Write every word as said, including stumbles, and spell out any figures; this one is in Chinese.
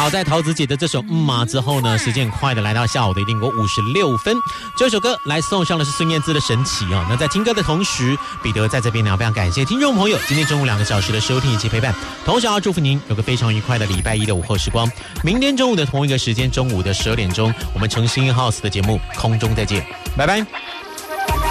好，在桃子姐的这首《嗯嘛》之后呢，时间很快的来到下午的一点过五十六分。这首歌来送上的是孙燕姿的《神奇》哦。那在听歌的同时，彼得在这边呢，非常感谢听众朋友今天中午两个小时的收听以及陪伴，同时要祝福您有个非常愉快的礼拜一的午后时光。明天中午的同一个时间，中午的十二点钟，我们诚心 House 的节目空中再见，拜拜。